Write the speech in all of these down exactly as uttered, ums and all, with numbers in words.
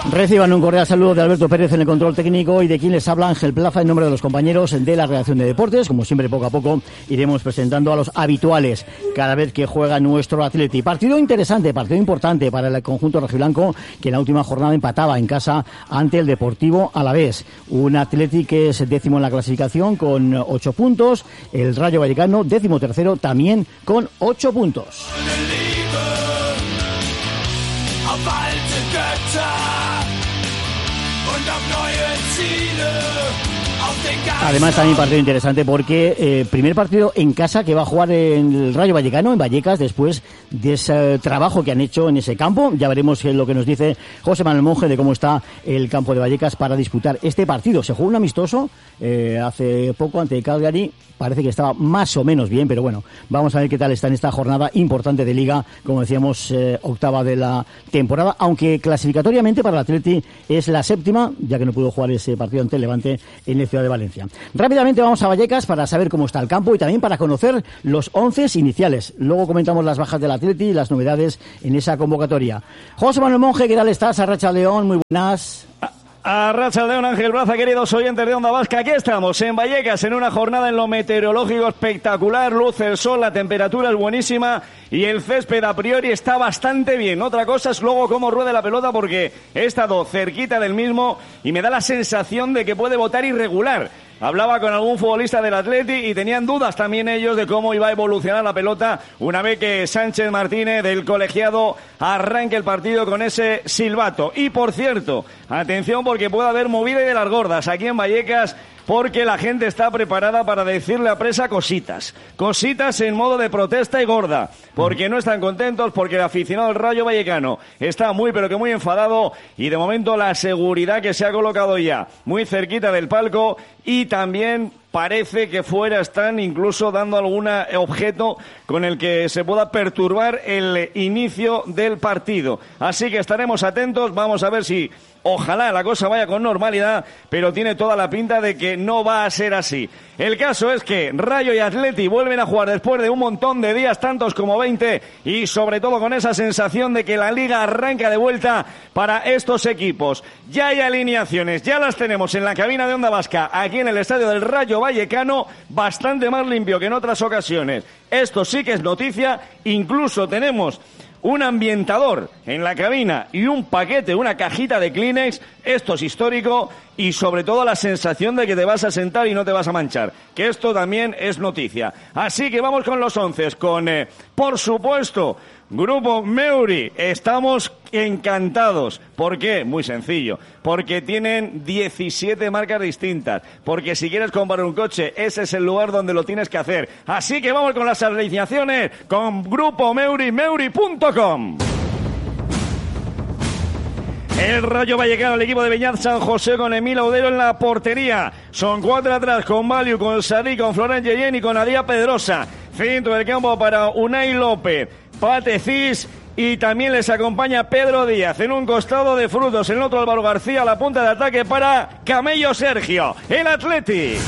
Reciban un cordial saludo de Alberto Pérez en el control técnico y de quien les habla Ángel Plaza en nombre de los compañeros de la redacción de deportes. Como siempre, poco a poco iremos presentando a los habituales cada vez que juega nuestro Atleti. Partido interesante, partido importante para el conjunto rojiblanco, que en la última jornada empataba en casa ante el Deportivo Alavés. Un Atleti que es décimo en la clasificación con ocho puntos. El Rayo Vallecano, décimo tercero, también con ocho puntos. Además también partido interesante porque eh, primer partido en casa que va a jugar en el Rayo Vallecano, en Vallecas, después de ese trabajo que han hecho en ese campo. Ya veremos lo que nos dice José Manuel Monge de cómo está el campo de Vallecas para disputar este partido. Se jugó un amistoso eh, hace poco ante Calgary, parece que estaba más o menos bien, pero bueno, vamos a ver qué tal está en esta jornada importante de Liga, como decíamos, eh, octava de la temporada, aunque clasificatoriamente para el Atleti es la séptima, ya que no pudo jugar ese partido ante el Levante en la ciudad de Valencia. Rápidamente vamos a Vallecas para saber cómo está el campo y también para conocer los once iniciales. Luego comentamos las bajas del Atleti y las novedades en esa convocatoria. José Manuel Monge, ¿qué tal estás? Arratsaldeón, muy buenas. Arratsaldeón, Ángel Plaza, queridos oyentes de Onda Vasca. Aquí estamos en Vallecas en una jornada en lo meteorológico espectacular. Luce el sol, la temperatura es buenísima y el césped a priori está bastante bien. Otra cosa es luego cómo ruede la pelota, porque he estado cerquita del mismo y me da la sensación de que puede botar irregular. Hablaba con algún futbolista del Atleti y tenían dudas también ellos de cómo iba a evolucionar la pelota una vez que Sánchez Martínez del colegiado arranque el partido con ese silbato. Y por cierto, atención porque puede haber movida de las gordas aquí en Vallecas, porque la gente está preparada para decirle a Presa cositas. Cositas en modo de protesta y gorda, porque no están contentos, porque el aficionado del Rayo Vallecano está muy pero que muy enfadado y de momento la seguridad que se ha colocado ya muy cerquita del palco y también parece que fuera están incluso dando algún objeto con el que se pueda perturbar el inicio del partido. Así que estaremos atentos, vamos a ver si ojalá la cosa vaya con normalidad, pero tiene toda la pinta de que no va a ser así. El caso es que Rayo y Atleti vuelven a jugar después de un montón de días, tantos como veinte, y sobre todo con esa sensación de que la Liga arranca de vuelta para estos equipos. Ya hay alineaciones, ya las tenemos en la cabina de Onda Vasca, aquí en el estadio del Rayo Vallecano, bastante más limpio que en otras ocasiones. Esto sí que es noticia, incluso tenemos un ambientador en la cabina y un paquete, una cajita de Kleenex. Esto es histórico y sobre todo la sensación de que te vas a sentar y no te vas a manchar, que esto también es noticia. Así que vamos con los once, con, eh, por supuesto, Grupo Meuri. Estamos encantados. ¿Por qué? Muy sencillo. Porque tienen diecisiete marcas distintas. Porque si quieres comprar un coche, ese es el lugar donde lo tienes que hacer. Así que vamos con las alineaciones con Grupo Meuri, meuri punto com. El Rayo Vallecano, el equipo de Beñat San José con Emil Audero en la portería. Son cuatro atrás con Valiu, con Sarí, con Florent Yeyen y con Adía Pedrosa. Centro del campo para Unai López, Pate Cis y también les acompaña Pedro Díaz. En un costado de Frutos, en el otro Álvaro García, la punta de ataque para Camello Sergio, el Atleti.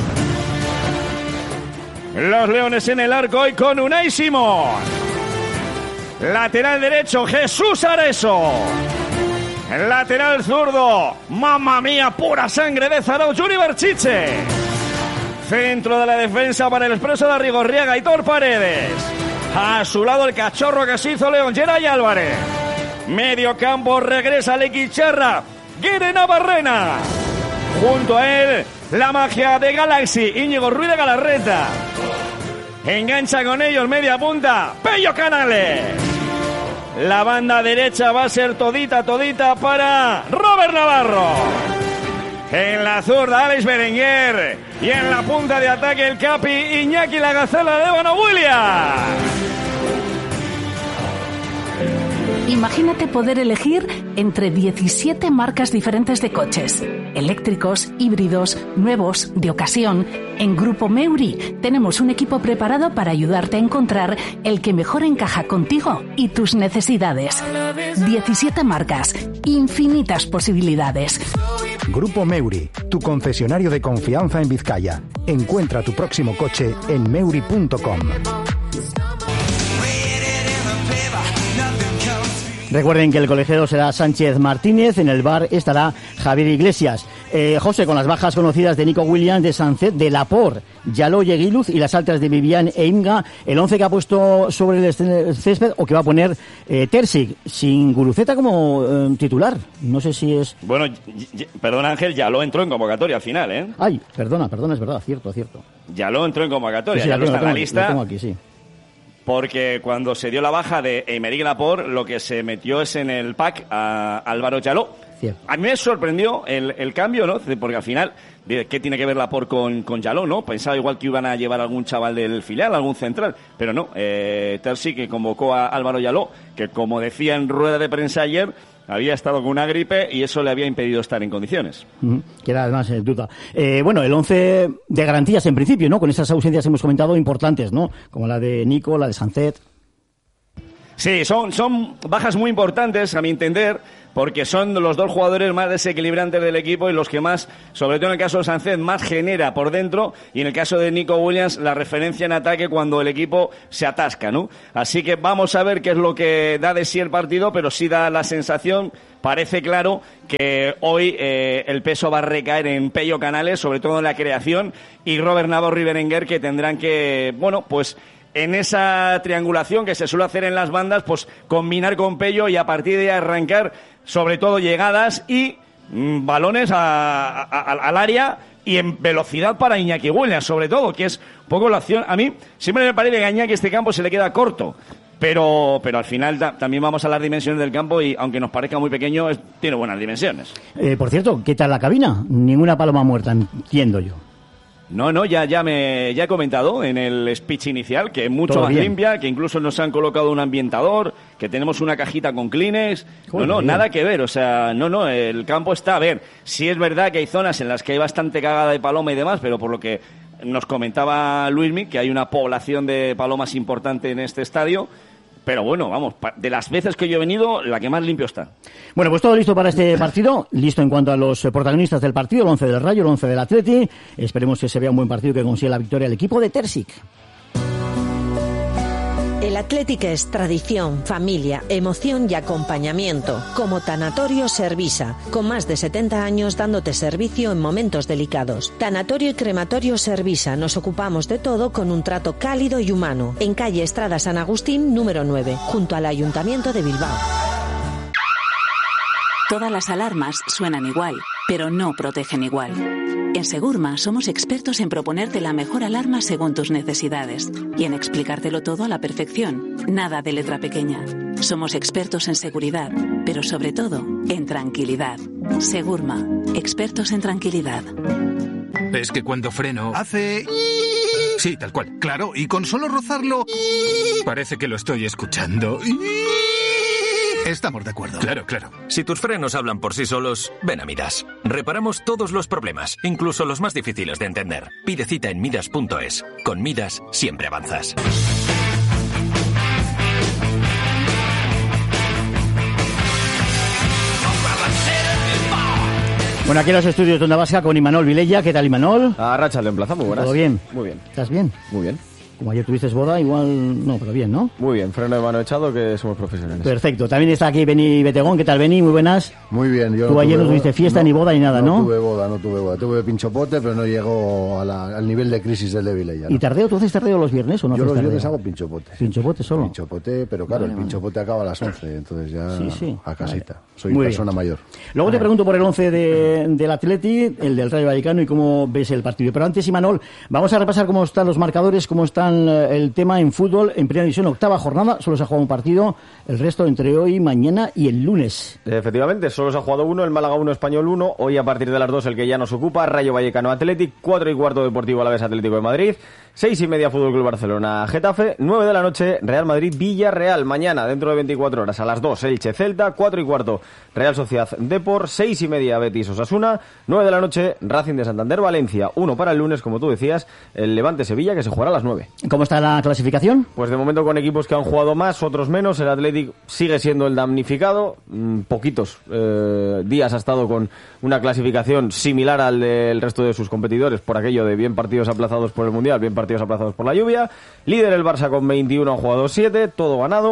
Los Leones en el arco hoy con Unai Simón. Lateral derecho, Jesús Areso. Lateral zurdo, mamma mía, pura sangre de Zarau, Juni Barchiche. Centro de la defensa para el expreso de Arrigorriaga, Aitor Paredes. A su lado el cachorro que se hizo León, Geray Álvarez. Medio campo, regresa Lequicharra, Guire Navarrena. Junto a él, la magia de Galaxy, Íñigo Ruiz de Galarreta. Engancha con ellos, media punta, Pello Canales. La banda derecha va a ser todita, todita para Robert Navarro. En la zurda, Alex Berenguer. Y en la punta de ataque, el capi Iñaki La Gacela de Ébano Williams. Imagínate poder elegir entre diecisiete marcas diferentes de coches. Eléctricos, híbridos, nuevos, de ocasión. En Grupo Meuri tenemos un equipo preparado para ayudarte a encontrar el que mejor encaja contigo y tus necesidades. diecisiete marcas, infinitas posibilidades. Grupo Meuri, tu concesionario de confianza en Vizcaya. Encuentra tu próximo coche en meuri punto com. Recuerden que el colegiado será Sánchez Martínez, en el bar estará Javier Iglesias. Eh, José, con las bajas conocidas de Nico Williams, de Sancet, de Laporte, Yaló, Yeguiluz y las altas de Vivian e Imga, el once que ha puesto sobre el césped o que va a poner eh, Terzic, sin Guruceta como eh, titular. No sé si es... Bueno, y, y, perdón Ángel, Yaló entró en convocatoria al final, ¿eh? Ay, perdona, perdona, es verdad, cierto, cierto. Yaló entró en convocatoria, sí, sí, Yaló está en la aquí, lista. Lo tengo aquí, sí. Porque cuando se dio la baja de Aymeric Laporte, lo que se metió es en el pack a Álvaro Yaló. Cierto. A mí me sorprendió el, el cambio, ¿no? Porque al final, ¿qué tiene que ver Laporte con, con Yaló, no? Pensaba igual que iban a llevar a algún chaval del filial, algún central, pero no. Eh, Terzic, que convocó a Álvaro Yaló, que como decía en rueda de prensa ayer, había estado con una gripe y eso le había impedido estar en condiciones. Uh-huh. Que era además en duda. Eh, bueno, el once de garantías en principio, ¿no? Con esas ausencias hemos comentado importantes, ¿no? Como la de Nico, la de Sancet. Sí, son, son bajas muy importantes, a mi entender, porque son los dos jugadores más desequilibrantes del equipo y los que más, sobre todo en el caso de Sancet, más genera por dentro, y en el caso de Nico Williams, la referencia en ataque cuando el equipo se atasca, ¿no? Así que vamos a ver qué es lo que da de sí el partido, pero sí da la sensación, parece claro, que hoy eh, el peso va a recaer en Pello Canales, sobre todo en la creación, y Robert Navarro y Berenguer, que tendrán que, bueno, pues en esa triangulación que se suele hacer en las bandas, pues combinar con Pello y a partir de ahí arrancar, sobre todo llegadas y mmm, balones a, a, a, al área y en velocidad para Iñaki Williams, sobre todo, que es un poco la acción. A mí siempre me parece que a Iñaki este campo se le queda corto, pero pero al final ta, también vamos a las dimensiones del campo y aunque nos parezca muy pequeño, es, tiene buenas dimensiones. Eh, por cierto, ¿qué tal la cabina? Ninguna paloma muerta, entiendo yo. No, no, ya ya me ya he comentado en el speech inicial que es mucho más bien. Limpia, que incluso nos han colocado un ambientador, que tenemos una cajita con Kleenex. No, no, bien. Nada que ver, o sea, no, no, el campo está, a ver, sí es verdad que hay zonas en las que hay bastante cagada de paloma y demás, pero por lo que nos comentaba Luismi, que hay una población de palomas importante en este estadio. Pero bueno, vamos, de las veces que yo he venido, la que más limpio está. Bueno, pues todo listo para este partido. Listo en cuanto a los protagonistas del partido, el once del Rayo, el once del Atleti. Esperemos que se vea un buen partido que consiga la victoria el equipo de Terzic. El Athletic es tradición, familia, emoción y acompañamiento, como Tanatorio Servisa, con más de setenta años dándote servicio en momentos delicados. Tanatorio y Crematorio Servisa, nos ocupamos de todo con un trato cálido y humano, en calle Estrada San Agustín, número nueve, junto al Ayuntamiento de Bilbao. Todas las alarmas suenan igual, pero no protegen igual. En Segurma somos expertos en proponerte la mejor alarma según tus necesidades y en explicártelo todo a la perfección, nada de letra pequeña. Somos expertos en seguridad, pero sobre todo en tranquilidad. Segurma, expertos en tranquilidad. Es que cuando freno hace... Sí, tal cual, claro, y con solo rozarlo parece que lo estoy escuchando. Estamos de acuerdo. Claro, claro. Si tus frenos hablan por sí solos, ven a Midas. Reparamos todos los problemas, incluso los más difíciles de entender. Pide cita en midas punto es. Con Midas siempre avanzas. Bueno, aquí en los estudios de Onda Vasca con Imanol Vilella. ¿Qué tal, Imanol? A Racha le emplaza, muy buenas. ¿Todo bien? Muy bien. ¿Estás bien? Muy bien. Como ayer tuviste boda, igual no, pero bien, ¿no? Muy bien, freno de mano echado, que somos profesionales. Perfecto. También está aquí Beni Betegón. ¿Qué tal, Beni? Muy buenas. Muy bien. Yo Tú no ayer no tuviste fiesta, no, ni boda, ni nada, ¿no? No tuve boda, no tuve boda. Tuve pinchopote, pero no llegó a la, al nivel de crisis del de Vilella, ¿no? ¿Y tardeo? ¿Tú haces tardeo los viernes o no? Yo los tardeo? viernes hago pinchopote. ¿Pinchopote solo? Pinchopote, pero claro, vale, el pinchopote vale. acaba a las once, entonces ya sí, sí. a casita. Vale. Soy Muy persona bien. mayor. Luego te pregunto por el once de, del Atleti, el del Rayo Vallecano y cómo ves el partido. Pero antes, Imanol, vamos a repasar cómo están los marcadores, cómo están el tema en fútbol. En primera división, octava jornada, solo se ha jugado un partido, el resto entre hoy, mañana y el lunes. Efectivamente, solo se ha jugado uno, el Málaga uno, Español uno, hoy a partir de las dos el que ya nos ocupa, Rayo Vallecano Athletic, cuatro y cuarto Deportivo Alavés Atlético de Madrid, seis y media Fútbol Club Barcelona Getafe, nueve de la noche Real Madrid Villarreal, mañana dentro de veinticuatro horas a las dos Elche Celta, cuatro y cuarto Real Sociedad Depor, seis y media Betis Osasuna, nueve de la noche Racing de Santander Valencia, uno para el lunes, como tú decías, el Levante Sevilla que se jugará a las nueve. ¿Cómo está la clasificación? Pues de momento con equipos que han jugado más, otros menos, el Athletic sigue siendo el damnificado, mm, poquitos eh, días ha estado con una clasificación similar al del resto de sus competidores por aquello de bien partidos aplazados por el Mundial, bien partidos aplazados por la lluvia, líder el Barça con veintiuno, han jugado siete, todo ganado.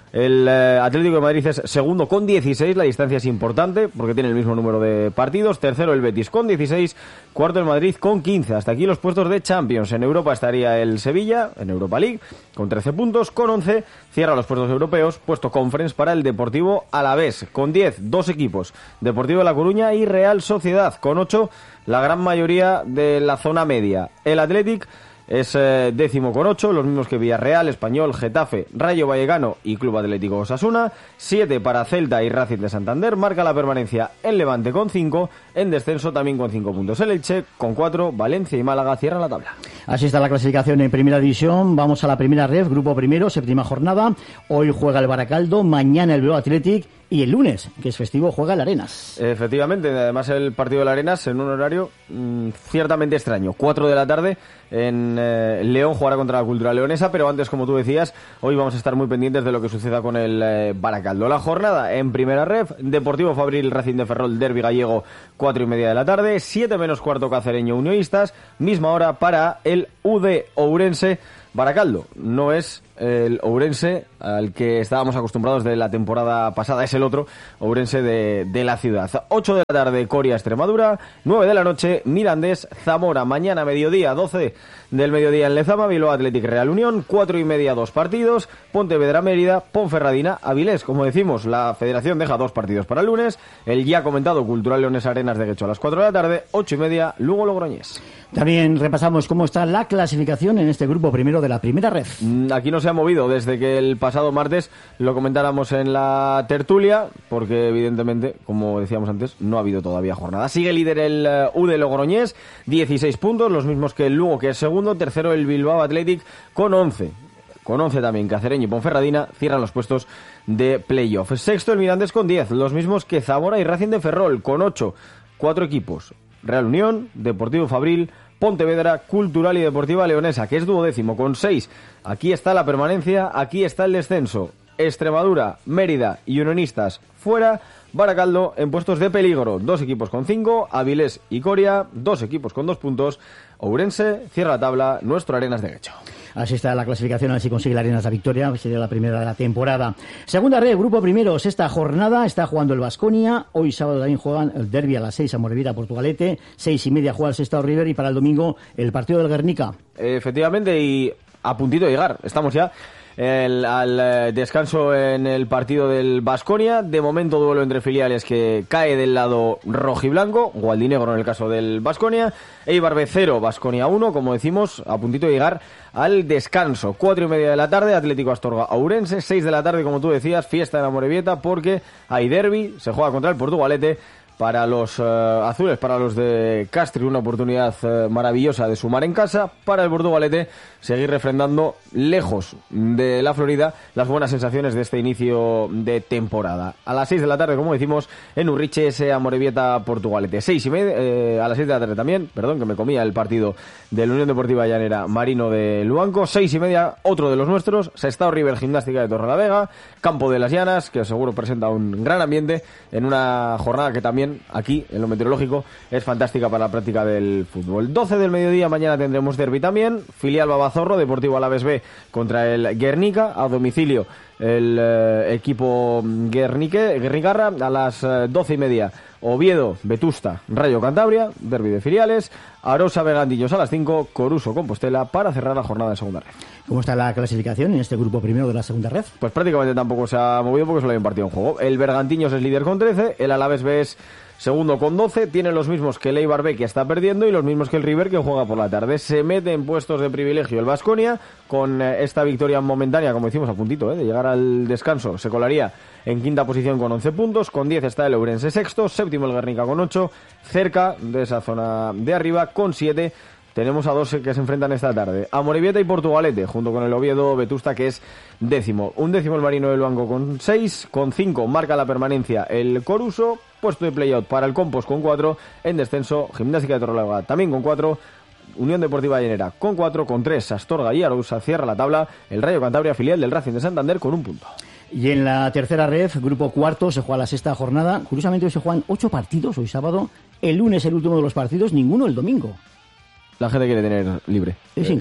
El eh, Atlético de Madrid es segundo con dieciséis, la distancia es importante porque tiene el mismo número de partidos. Tercero el Betis con dieciséis, cuarto el Madrid con quince. Hasta aquí los puestos de Champions. En Europa estaría el Sevilla, en Europa League, con trece puntos. Con once cierra los puestos europeos, puesto Conference para el Deportivo Alavés. Con diez, dos equipos, Deportivo de La Coruña y Real Sociedad. Con ocho, la gran mayoría de la zona media. El Athletic es eh, décimo con ocho, los mismos que Villarreal, Español, Getafe, Rayo Vallecano y Club Atlético Osasuna. siete para Celta y Racing de Santander. Marca la permanencia el Levante con cinco. En descenso también con cinco puntos el Elche. Con cuatro, Valencia y Málaga cierran la tabla. Así está la clasificación en Primera División. Vamos a la primera ref, grupo primero, séptima jornada. Hoy juega el Baracaldo, mañana el Bilbao Athletic y el lunes, que es festivo, juega el Arenas. Efectivamente, además el partido del Arenas en un horario mmm, ciertamente extraño. cuatro de la tarde en eh, León jugará contra la Cultural Leonesa, pero antes, como tú decías, hoy vamos a estar muy pendientes de lo que suceda con el eh, Baracaldo. La jornada en primera ref, Deportivo Fabril, Racing de Ferrol, derbi gallego, cuatro y media de la tarde, siete menos cuarto Cacereño Unionistas, misma hora para el U D Ourense Baracaldo. No es el Ourense al que estábamos acostumbrados de la temporada pasada, es el otro Ourense de, de la ciudad. ocho de la tarde Coria Extremadura, nueve de la noche Mirandés Zamora. Mañana mediodía, doce del mediodía en Lezama, Bilbao Athletic Real Unión, cuatro y media dos partidos, Pontevedra Mérida, Ponferradina Avilés. Como decimos, la federación deja dos partidos para el lunes, el ya comentado Cultural Leones Arenas de Guecho a las cuatro de la tarde, ocho y media Lugo Logroñés. También repasamos cómo está la clasificación en este grupo primero de la primera ref. Aquí no se ha movido desde que el pasado martes lo comentáramos en la tertulia, porque evidentemente, como decíamos antes, no ha habido todavía jornada. Sigue líder el U D Logroñés, dieciséis puntos, los mismos que el Lugo, que es segundo. Tercero el Bilbao Athletic con once. Con once también Cacereño y Ponferradina cierran los puestos de playoff. Sexto el Mirandés con diez, los mismos que Zamora y Racing de Ferrol con ocho. Cuatro equipos: Real Unión, Deportivo Fabril, Pontevedra, Cultural y Deportiva Leonesa, que es duodécimo con seis. Aquí está la permanencia, aquí está el descenso. Extremadura, Mérida y Unionistas fuera. Baracaldo en puestos de peligro, dos equipos con cinco. Avilés y Coria, dos equipos con dos puntos. Ourense cierra la tabla, nuestro Arenas de Guecho. Así está la clasificación, a ver si consigue la Arenas la victoria, sería la primera de la temporada. Segunda red, grupo primero, sexta jornada, está jugando el Baskonia. Hoy sábado también juegan el derbi a las seis, Amorebieta Portugalete. Seis y media juega el Sestao River y para el domingo el partido del Guernica. Efectivamente, y a puntito de llegar, estamos ya El, al eh, descanso en el partido del Baskonia. De momento duelo entre filiales que cae del lado rojiblanco, gualdinegro en el caso del Baskonia. Eibar B cero, Baskonia uno, como decimos, a puntito de llegar al descanso. Cuatro y media de la tarde, Atlético Astorga Ourense. Seis de la tarde, como tú decías, fiesta en Amorebieta porque hay derbi, se juega contra el Portugalete. Para los uh, azules, para los de Castri, una oportunidad uh, maravillosa de sumar en casa. Para el Portugalete, seguir refrendando lejos de la Florida las buenas sensaciones de este inicio de temporada. A las seis de la tarde, como decimos, en Urriche, ese Amorebieta Portugalete. Seis y media, eh, a las seis de la tarde también, perdón, que me comía el partido de la Unión Deportiva Llanera Marino de Luanco. Seis y media, otro de los nuestros, Sestao River Gimnástica de Torrelavega, Campo de las Llanas, que seguro presenta un gran ambiente en una jornada que también aquí, en lo meteorológico, es fantástica para la práctica del fútbol. doce del mediodía, mañana tendremos derbi también. Filial Babazorro, Deportivo Alavés B contra el Guernica. A domicilio, el eh, equipo Guernique, Guernicarra. A las eh, doce y media, Oviedo, Vetusta, Rayo Cantabria. Derbi de filiales. Arosa, Begandillos a las cinco. Coruso, Compostela, para cerrar la jornada de segunda red. ¿Cómo está la clasificación en este grupo primero de la segunda red? Pues prácticamente tampoco se ha movido porque solo hay un partido en juego. El Bergantiños es líder con trece, el Alavés B es segundo con doce, tiene los mismos que el Eibar B, que está perdiendo, y los mismos que el River, que juega por la tarde. Se mete en puestos de privilegio el Baskonia con esta victoria momentánea, como decimos, a puntito, ¿eh? de llegar al descanso. Se colaría en quinta posición con once puntos, con diez está el Ourense sexto, séptimo el Guernica con ocho, cerca de esa zona de arriba con siete. Tenemos a dos que se enfrentan esta tarde. Amorebieta y Portugalete, junto con el Oviedo Vetusta, que es décimo. Un décimo el Marino del Luanco con seis, con cinco marca la permanencia el Coruso, puesto de playout para el Compos con cuatro, en descenso Gimnástica de Torrelavega también con cuatro, Unión Deportiva Llanera con cuatro, con tres Astorga y Arousa cierra la tabla el Rayo Cantabria, filial del Racing de Santander, con un punto. Y en la tercera ref, grupo cuarto, se juega la sexta jornada. Curiosamente hoy se juegan ocho partidos, hoy sábado. El lunes el último de los partidos, ninguno el domingo. La gente quiere tener libre. Es increíble.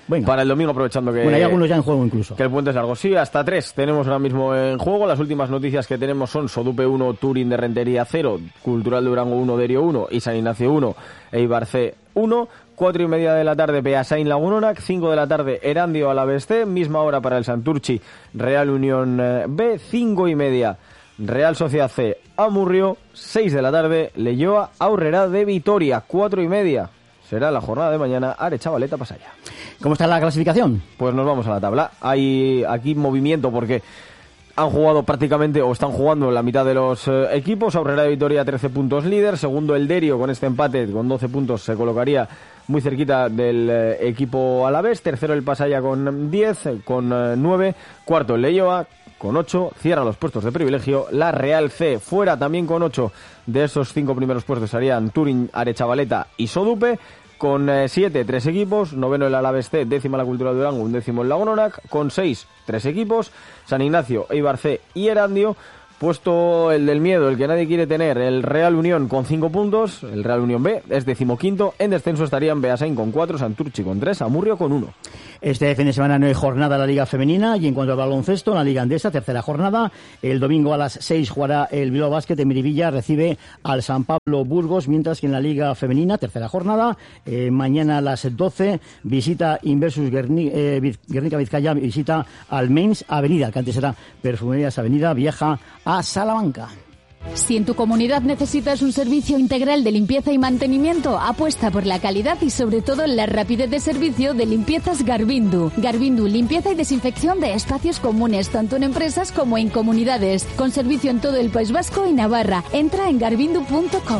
Venga. para el domingo, aprovechando que... Bueno, hay algunos ya en juego incluso. Que el puente es largo. Sí, hasta tres tenemos ahora mismo en juego. Las últimas noticias que tenemos son Sodupe uno, Turín de Rentería cero, Cultural de Durango uno, Derio uno y San Ignacio uno, Eibar C uno. Cuatro y media de la tarde, Beasain Lagunonac. Cinco de la tarde, Erandio Alavés C. Misma hora para el Santurchi, Real Unión B. Cinco y media, Real Sociedad C, Amurrio. Seis de la tarde, Leioa Aurrera de Vitoria. Cuatro y media será la jornada de mañana, Arechavaleta Pasaya. ¿Cómo está la clasificación? Pues nos vamos a la tabla. Hay aquí movimiento porque han jugado prácticamente, o están jugando la mitad de los eh, equipos. Aurrera de Vitoria, trece puntos líder. Segundo, el Derio, con este empate, con doce puntos, se colocaría muy cerquita del eh, equipo alavés. Tercero, el Pasaya con diez, con eh, nueve. Cuarto, el Leioa con ocho. Cierra los puestos de privilegio la Real C. Fuera también con ocho. De esos cinco primeros puestos harían Turín, Arechavaleta y Sodupe. Con eh, siete, tres equipos. Noveno el Alavés C, décima la Cultural de Durango, un décimo el Lagunonac. Con seis, tres equipos. San Ignacio, Eibar C y Erandio. Puesto el del miedo, el que nadie quiere tener, el Real Unión con cinco puntos. El Real Unión B es decimoquinto. En descenso estarían Beasain con cuatro, Santurchi con tres, Amurrio con uno. Este fin de semana no hay jornada en la Liga Femenina, y en cuanto al baloncesto, en la Liga Andesa, tercera jornada. El domingo a las seis jugará el Bilbao Basket en Miribilla, recibe al San Pablo Burgos, mientras que en la Liga Femenina, tercera jornada, eh, mañana a las doce, visita Inversus Guerni, eh, Guernica Vizcaya, visita al Mainz Avenida, que antes era Perfumerías Avenida, viaja a Salamanca. Si en tu comunidad necesitas un servicio integral de limpieza y mantenimiento, apuesta por la calidad y sobre todo la rapidez de servicio de Limpiezas Garbindu. Garbindu, limpieza y desinfección de espacios comunes, tanto en empresas como en comunidades, con servicio en todo el País Vasco y Navarra. Entra en garbindu punto com.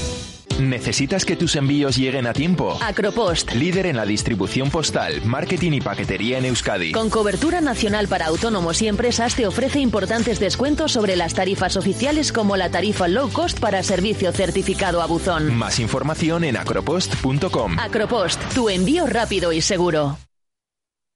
¿Necesitas que tus envíos lleguen a tiempo? Acropost. Líder en la distribución postal, marketing y paquetería en Euskadi. Con cobertura nacional para autónomos y empresas, te ofrece importantes descuentos sobre las tarifas oficiales, como la tarifa low cost para servicio certificado a buzón. Más información en acropost punto com. Acropost, tu envío rápido y seguro.